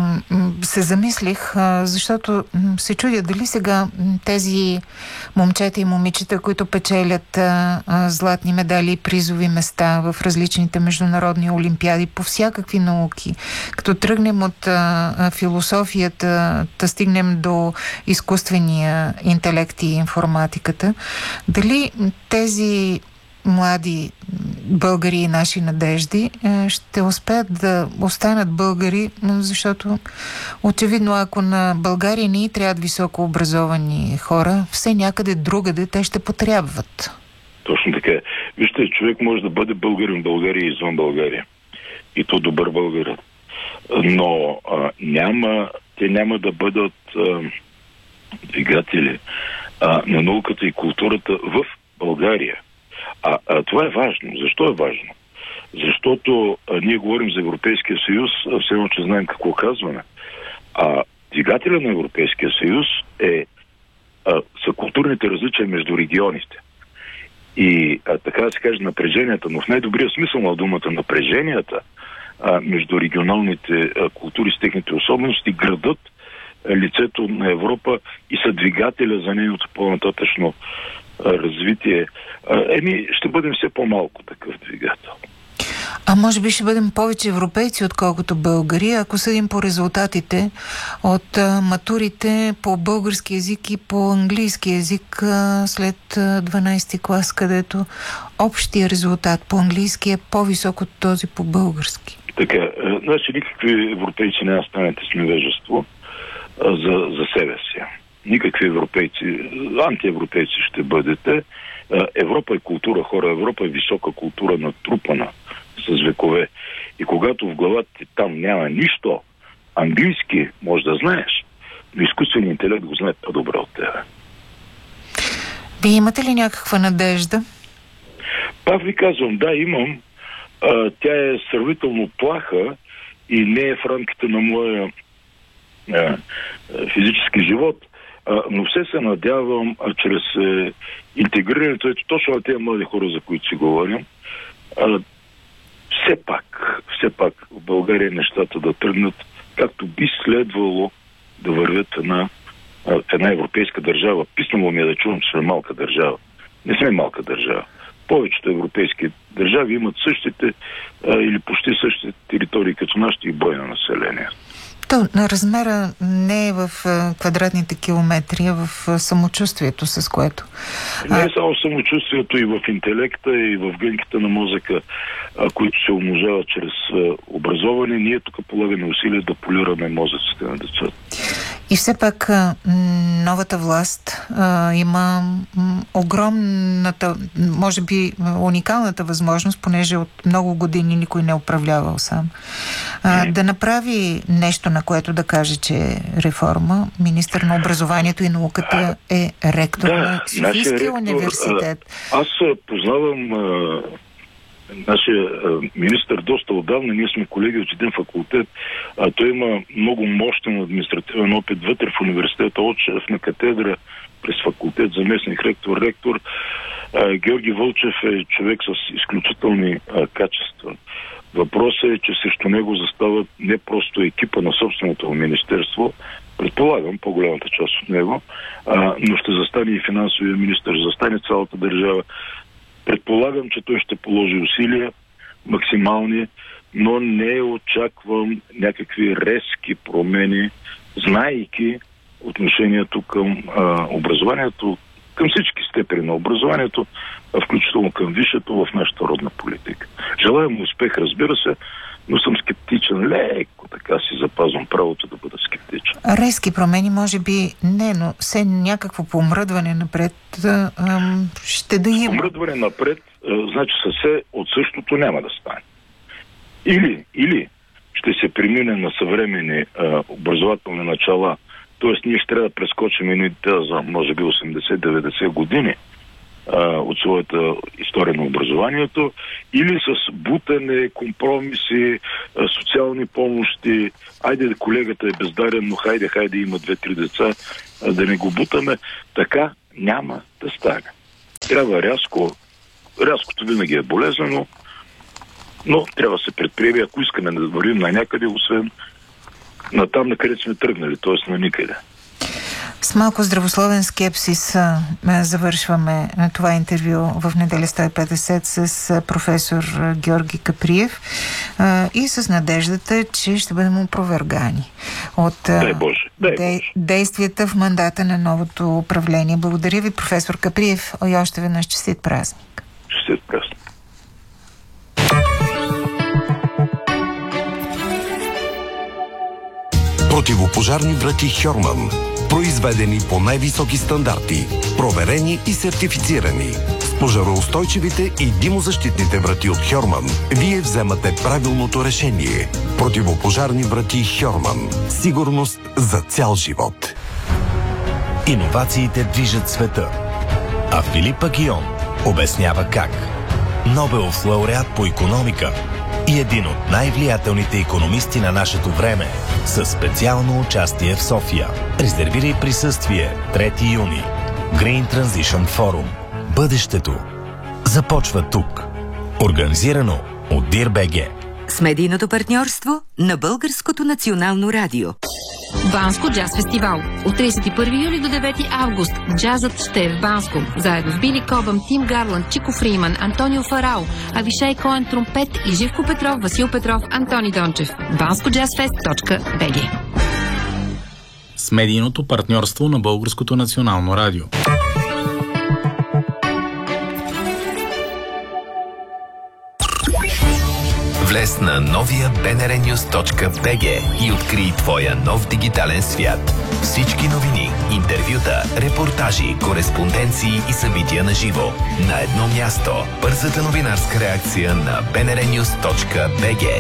се замислих, а, защото се чудя дали сега тези момчета и момичета, които печелят а, а, златни медали и призови места в различните международни олимпиади по всякакви науки, като тръгнем от а, философията, да стигнем до изкуствения интелект и информатиката, дали тези млади българи и наши надежди ще успеят да останат българи, защото очевидно, ако на България не трябват високо образовани хора, все някъде другаде те ще потребват. Точно така. Вижте, човек може да бъде българин в България и извън България. И то добър българин. Но а, няма, те няма да бъдат а, двигатели а, на науката и културата в България. А, а това е важно. Защо е важно? Защото а, ние говорим за Европейския съюз, а все едно, че знаем какво казваме. А двигателя на Европейския съюз е, а, са културните различия между регионите. И а, така да се каже напреженията, но в най-добрия смисъл на думата напреженията а, между регионалните а, култури с техните особености градат а, лицето на Европа и са двигателя за нейното по-нататъчно развитие. Еми, ще бъдем все по-малко такъв двигател. А може би ще бъдем повече европейци, отколкото българи, ако съдим по резултатите от а, матурите по български език и по английски език а, след дванайсети клас, където общия резултат по английски е по-висок от този по български. Така, а, значи никакви европейци не станете с невежество а, за, за себе си. Никакви европейци, антиевропейци ще бъдете. Европа е култура, хора. Европа е висока култура, натрупана с векове. И когато в главата ти там няма нищо, английски може да знаеш, но изкуственият интелект го знае по-добре от тебе. Вие имате ли някаква надежда? Пак ви казвам, да, имам. А, тя е сравнително плаха и не е в рамките на моя а, физически живот. А, но все се надявам, а, чрез е, интегрирането, ето точно на тези млади хора, за които си говорим, а, все пак, все пак в България нещата да тръгнат, както би следвало да вървят една, една европейска държава. Писнало ми е да чувам, че сме малка държава. Не сме малка държава. Повечето европейски държави имат същите а, или почти същите територии като нашите и брой на население. То на размера не е в квадратните километри, а в самочувствието, с което. Не е само в самочувствието, и в интелекта, и в гънките на мозъка, а, които се умножават чрез а, образование. Ние тук полагаме усилия да полираме мозъците на децата. И все пак новата власт а, има м, огромната, може би уникалната възможност, понеже от много години никой не е управлявал сам, а, да направи нещо, на което да каже, че е реформа. Министър на образованието и науката е ректор да, на Софийския университет. А, аз познавам а, нашия а, министър доста отдавна. Ние сме колеги от един факултет. А, той има много мощен административен опит вътре в университета, от шеф на катедра, през факултет, заместник ректор, ректор. А, Георги Вълчев е човек с изключителни а, качества. Въпросът е, че срещу него застават не просто екипа на собственото министерство, предполагам, по-голямата част от него, а, но ще застане и финансовия министър, ще застане цялата държава. Предполагам, че той ще положи усилия, максимални, но не очаквам някакви резки промени, знаейки отношението към а, образованието, към всички степени на образованието, а включително към висшето в нашата родна политика. Желаем успех, разбира се, но съм скептичен. Леко така си запазвам правото да бъда скептичен. Резки промени може би не, но все някакво помръдване напред а, ще да има. Помръдване напред, а, значи съсе от същото няма да стане. Или, или ще се премине на съвременни а, образователни начала, т.е. ние ще трябва да прескочим едни за може би осемдесет-деветдесет години а, от своята история на образованието, или с бутане, компромиси, а, социални помощи. Айде, колегата е бездарен, но хайде, хайде, има две-три деца, а, да не го бутаме. Така няма да стане. Трябва рязко. Рязкото винаги е болезнено, но трябва да се предприеме, ако искаме да вървим на някъде, освен на там, на където сме тръгнали, т.е. на никъде. С малко здравословен скепсис а, завършваме това интервю в неделя сто и петдесет с професор Георги Каприев а, и с надеждата, че ще бъдем опровергани от дай Боже, дай де, Боже. действията в мандата на новото управление. Благодаря ви, професор Каприев, и още веднъж честит празник. Честит празник. Противопожарни врати Хьорман. Произведени по най-високи стандарти. Проверени и сертифицирани. С пожароустойчивите и димозащитните врати от Хьорман вие вземате правилното решение. Противопожарни врати Хьорман. Сигурност за цял живот. Иновациите движат света. А Филип Агион обяснява как. Нобелов лауреат по икономика и един от най-влиятелните икономисти на нашето време, със специално участие в София. Резервирай присъствие трети юни. Green Transition Forum. Бъдещето започва тук. Организирано от Дир.бг. С медийното партньорство на Българското национално радио. Банско джаз фестивал. От тридесет и първи юли до девети август джазът ще е в Банско. Заедно с Били Кобъм, Тим Гарланд, Чико Фриман, Антонио Фарао, Авишай Коен тромпет и Живко Петров, Васил Петров, Антони Дончев. банско джаз фест точка би джи. С медийното партньорство на Българското национално радио. Влез на новия би ен ар нюз точка би джи и открий твоя нов дигитален свят. Всички новини, интервюта, репортажи, кореспонденции и събития на живо. На едно място. Бързата новинарска реакция на би ен ар нюз точка би джи.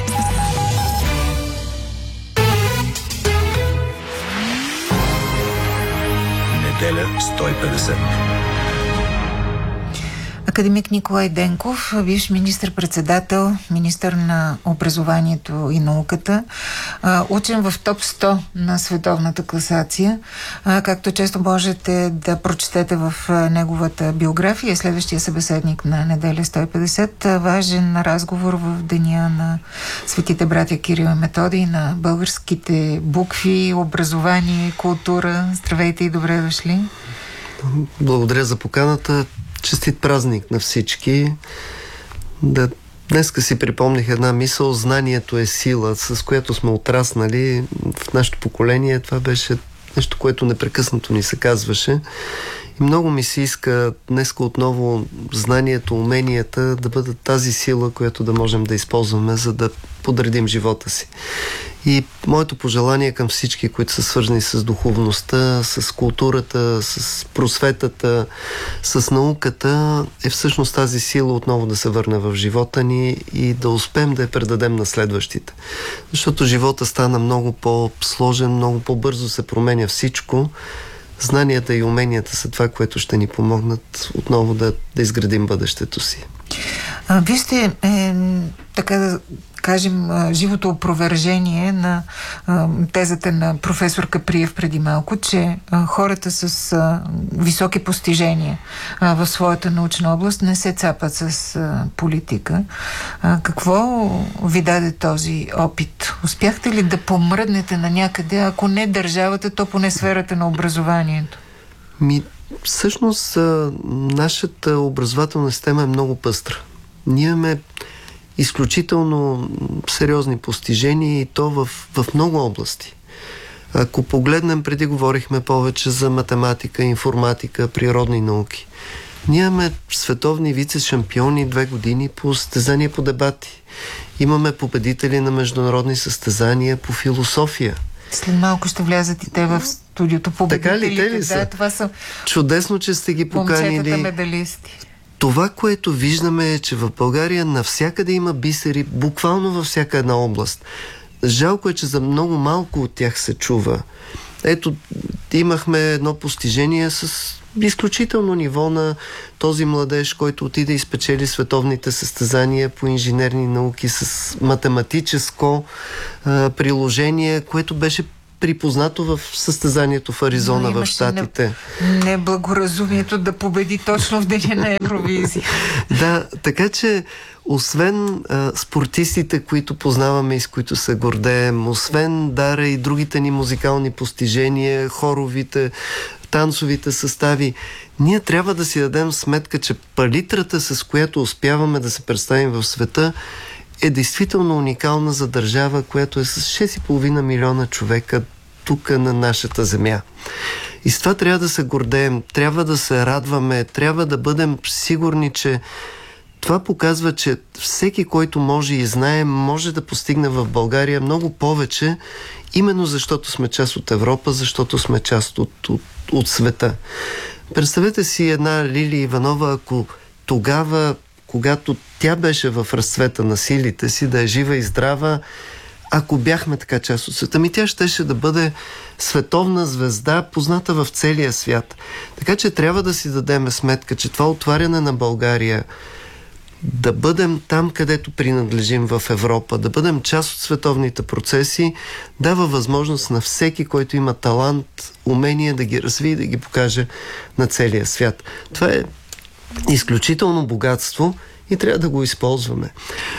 Неделя сто и петдесет. Академик Николай Денков, бивш министър-председател, министър на образованието и науката, учен в топ сто на световната класация. Както често можете да прочетете в неговата биография, следващия събеседник на неделя сто и петдесет. Важен разговор в деня на светите братя Кирил и Методий, на българските букви, образование, култура. Здравейте и добре дошли. Благодаря за поканата. Честит празник на всички. Да, днеска си припомних една мисъл: знанието е сила, с която сме отраснали в нашето поколение. Това беше нещо, което непрекъснато ни се казваше. И много ми се иска днеска отново знанието, уменията да бъдат тази сила, която да можем да използваме, за да подредим живота си. И моето пожелание към всички, които са свързани с духовността, с културата, с просветата, с науката, е всъщност тази сила отново да се върне в живота ни и да успеем да я предадем на следващите. Защото живота стана много по-сложен, много по-бързо се променя всичко. Знанията и уменията са това, което ще ни помогнат отново да, да изградим бъдещето си. А, вие сте, е, така да кажем, живото опровержение на а, тезата на професор Каприев преди малко, че а, хората с а, високи постижения а, в своята научна област не се цапат с а, политика. А, какво ви даде този опит? Успяхте ли да помръднете на някъде, ако не държавата, то поне сферата на образованието? Ми, всъщност, а, нашата образователна система е много пъстра. Ние имаме изключително сериозни постижения и то в, в много области. Ако погледнем, преди говорихме повече за математика, информатика, природни науки. Ние имаме световни вице-шампиони две години по състезания по дебати. Имаме победители на международни състезания по философия. След малко ще влязат и те в студиото. Така ли, те ли са? Да, това са чудесно, че сте ги поканили. Момчетата медалисти. Това, което виждаме е, че в България навсякъде има бисери, буквално във всяка една област. Жалко е, че за много малко от тях се чува. Ето, имахме едно постижение с изключително ниво на този младеж, който отиде и спечели световните състезания по инженерни науки с математическо а, приложение, което беше припознато в състезанието в Аризона, в Щатите. Неблагоразумието да победи точно в деня на Евровизия. Да, така че освен а, спортистите, които познаваме и с които се гордеем, освен Дара и другите ни музикални постижения, хоровите, танцовите състави, ние трябва да си дадем сметка, че палитрата, с която успяваме да се представим в света, е действително уникална за държава, която е с шест и половина милиона човека тук на нашата земя. И с това трябва да се гордеем, трябва да се радваме, трябва да бъдем сигурни, че това показва, че всеки, който може и знае, може да постигне в България много повече, именно защото сме част от Европа, защото сме част от, от, от света. Представете си една Лилия Иванова, ако тогава, когато тя беше в разцвета на силите си, да е жива и здрава, ако бяхме така част от света, ми тя щеше да бъде световна звезда, позната в целия свят. Така че трябва да си дадем сметка, че това отваряне на България, да бъдем там, където принадлежим в Европа, да бъдем част от световните процеси, дава възможност на всеки, който има талант, умение да ги развие и да ги покаже на целия свят. Това е изключително богатство и трябва да го използваме.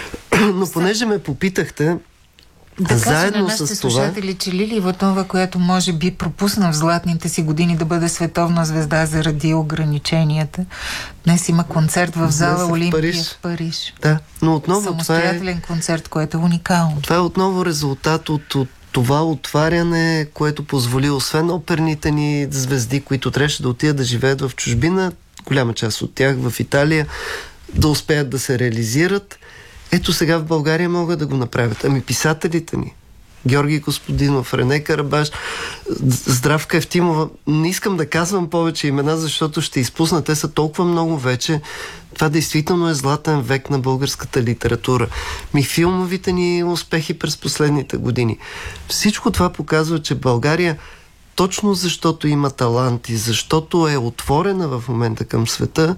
Но понеже ме попитахте, да заедно кажа на с това... слушатели, че Лилия Иванова, която може би пропусна в златните си години да бъде световна звезда заради ограниченията, днес има концерт в зала в Олимпия Париж. в Париж. Да, но отново самостоятелен това е... концерт, което е уникално. Това е отново резултат от, от това отваряне, което позволи, освен оперните ни звезди, които трябваше да отидат да живеят в чужбина, голяма част от тях в Италия, да успеят да се реализират. Ето сега в България могат да го направят. Ами писателите ни, Георги Господинов, Рене Карабаш, Здравка Евтимова, не искам да казвам повече имена, защото ще изпусна. Те са толкова много вече. Това действително е златен век на българската литература. Ми филмовите ни успехи през последните години. Всичко това показва, че България, точно защото има талант и защото е отворена в момента към света,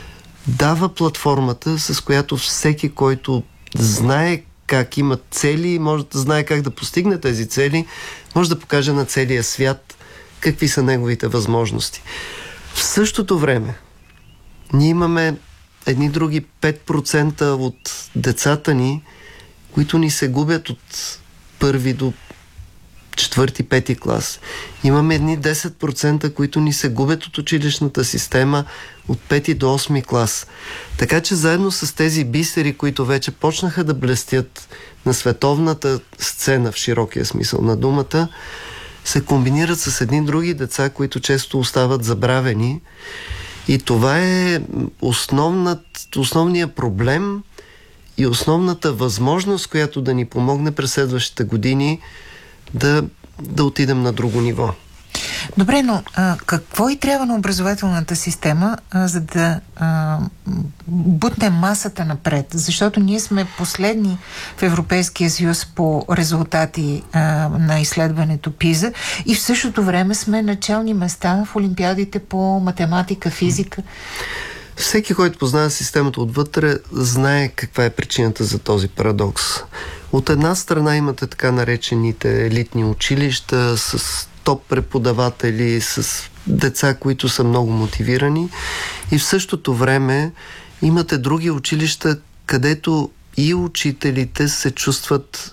дава платформата, с която всеки, който знае как има цели, може да знае как да постигне тези цели, може да покаже на целия свят какви са неговите възможности. В същото време ние имаме едни други пет процента от децата ни, които ни се губят от първи до четвърти, пети клас. Имаме едни десет процента, които ни се губят от училищната система от пети до осми клас. Така че заедно с тези бисери, които вече почнаха да блестят на световната сцена в широкия смисъл на думата, се комбинират с едни други деца, които често остават забравени. И това е основният проблем и основната възможност, която да ни помогне през следващите години да, да отидем на друго ниво. Добре, но а, какво и трябва на образователната система, а, за да а, бутне масата напред? Защото ние сме последни в Европейския съюз по резултати а, на изследването ПИЗа и в същото време сме начални места в олимпиадите по математика, физика. Всеки, който познава системата отвътре, знае каква е причината за този парадокс. От една страна имате така наречените елитни училища с топ преподаватели, с деца, които са много мотивирани, и в същото време имате други училища, където и учителите се чувстват,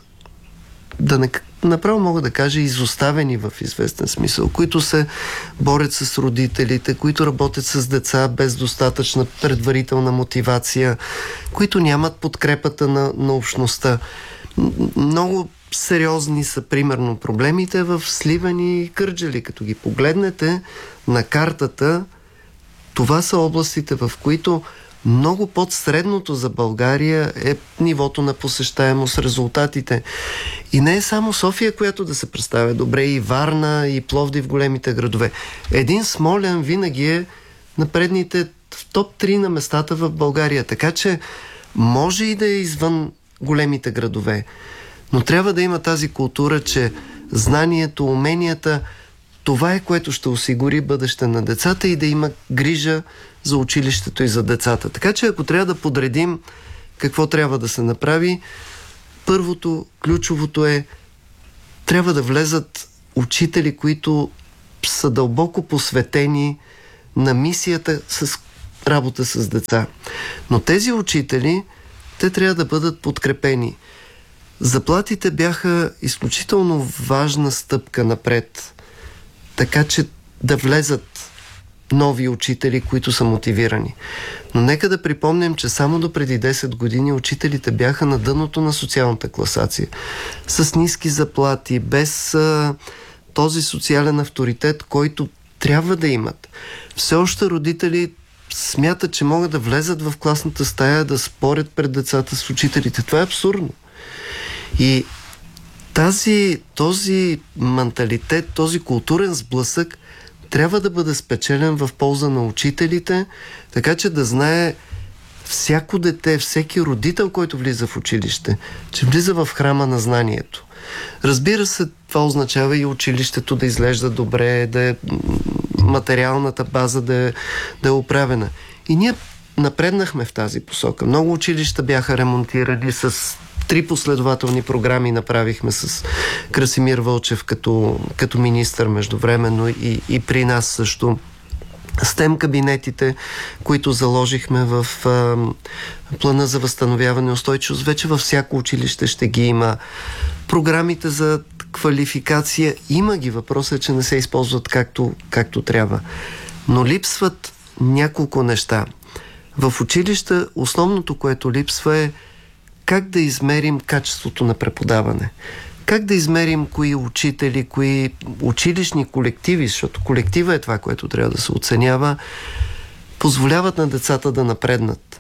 да не, направо мога да кажа, изоставени в известен смисъл, които се борят с родителите, които работят с деца без достатъчна предварителна мотивация, които нямат подкрепата на, на общността. Много сериозни са, примерно, проблемите в Сливен и Кърджали. Като ги погледнете на картата, това са областите, в които много под средното за България е нивото на посещаемост, резултатите. И не е само София, която да се представя добре, и Варна, и Пловдив, големите градове. Един Смолян винаги е на предните в топ три на местата в България. Така че може и да е извън големите градове. Но трябва да има тази култура, че знанието, уменията, това е, което ще осигури бъдеще на децата и да има грижа за училището и за децата. Така че ако трябва да подредим какво трябва да се направи, първото, ключовото е, трябва да влезат учители, които са дълбоко посветени на мисията с работа с деца. Но тези учители, те трябва да бъдат подкрепени. Заплатите бяха изключително важна стъпка напред, така че да влезат нови учители, които са мотивирани. Но нека да припомним, че само до преди десет години учителите бяха на дъното на социалната класация. С ниски заплати, без а, този социален авторитет, който трябва да имат. Все още родители смятат, че могат да влезат в класната стая, да спорят пред децата с учителите. Това е абсурдно. И тази, този менталитет, този културен сблъсък трябва да бъде спечелен в полза на учителите, така че да знае всяко дете, всеки родител, който влиза в училище, че влиза в храма на знанието. Разбира се, това означава и училището да изглежда добре, да е материалната база да е, да е оправена. И ние напреднахме в тази посока. Много училища бяха ремонтирани, с три последователни програми направихме с Красимир Вълчев като, като министър междувременно и, и при нас също. стем кабинетите, които заложихме в а, плана за възстановяване и устойчивост, вече във всяко училище ще ги има. Програмите за квалификация има ги. Въпросът е, че не се използват както, както трябва. Но липсват няколко неща. В училища основното, което липсва, е как да измерим качеството на преподаване. Как да измерим кои учители, кои училищни колективи, защото колектива е това, което трябва да се оценява, позволяват на децата да напреднат.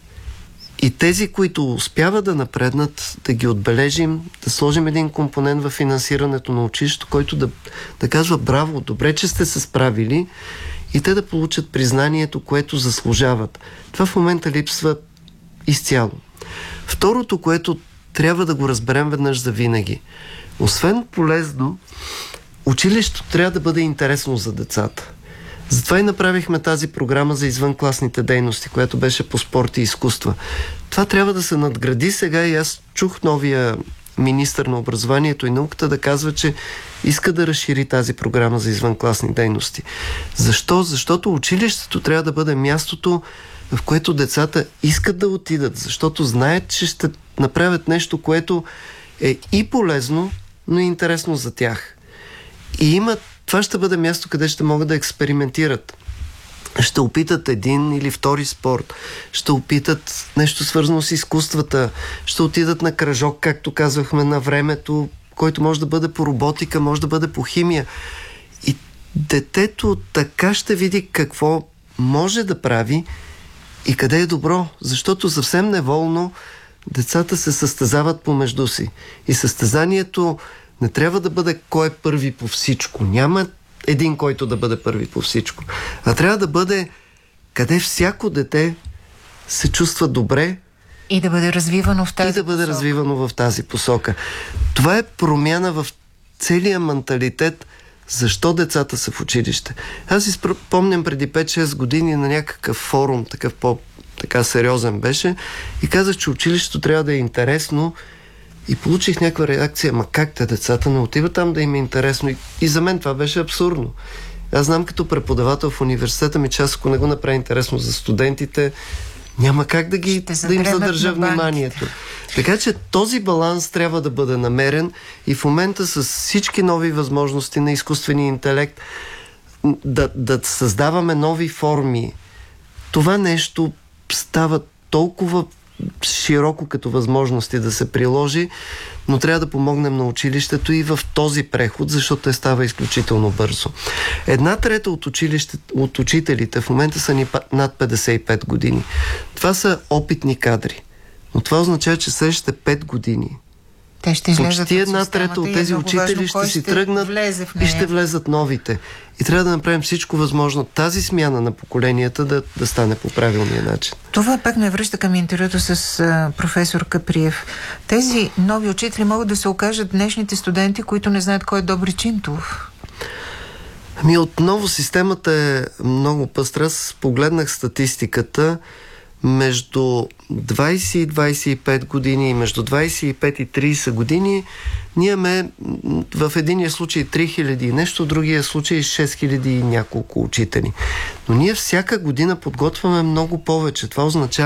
И тези, които успяват да напреднат, да ги отбележим, да сложим един компонент в финансирането на училището, който да, да казва браво, добре, че сте се справили, и те да получат признанието, което заслужават. Това в момента липсва изцяло. Второто, което трябва да го разберем веднъж за винаги. Освен полезно, училището трябва да бъде интересно за децата. Затова и направихме тази програма за извънкласните дейности, която беше по спорт и изкуства. Това трябва да се надгради сега и аз чух новия министър на образованието и науката да казва, че иска да разшири тази програма за извънкласни дейности. Защо? Защото училището трябва да бъде мястото, в което децата искат да отидат, защото знаят, че ще направят нещо, което е и полезно, но и интересно за тях. И имат, това ще бъде място, къде ще могат да експериментират. Ще опитат един или втори спорт, ще опитат нещо свързано с изкуствата, ще отидат на кръжок, както казвахме на времето, който може да бъде по роботика, може да бъде по химия. И детето така ще види какво може да прави и къде е добро, защото съвсем неволно Децата се състезават помежду си. И състезанието не трябва да бъде кой е първи по всичко. Няма един, който да бъде първи по всичко. А трябва да бъде къде всяко дете се чувства добре и да бъде развивано в тази и да бъде посока. развивано в тази посока. Това е промяна в целия менталитет. Защо децата са в училище? Аз си спомням преди пет-шест години на някакъв форум, такъв по-така сериозен беше, и казах, че училището трябва да е интересно, и получих някаква реакция: ма как те, децата не отиват там да им е интересно? И, и за мен това беше абсурдно. Аз знам като преподавател в университета ми, че аз ако не го направя интересно за студентите, няма как да, ги, да им задържа вниманието. Така че този баланс трябва да бъде намерен и в момента с всички нови възможности на изкуствения интелект да, да създаваме нови форми. Това нещо става толкова широко като възможности да се приложи, но трябва да помогнем на училището и в този преход, защото те става изключително бързо. Една трета от, училище, от учителите в момента са ни над петдесет и пет години. Това са опитни кадри. Но това означава, че следващите пет години те ще излезат почти една трета от тези учители ще си тръгнат и ще влезат новите. И трябва да направим всичко възможно тази смяна на поколенията да, да стане по правилния начин. Това пак ме връща към интервюто с а, професор Каприев. Тези нови учители могат да се окажат днешните студенти, които не знаят кой е Добри Чинтов. Ами отново системата е много пъстра. Аз погледнах статистиката. Между двайсет и двайсет и пет години и между двайсет и пет и трийсет години ние имаме в единия случай три хиляди и нещо, в другия случай шест хиляди и няколко учители. Но ние всяка година подготвяме много повече. Това означава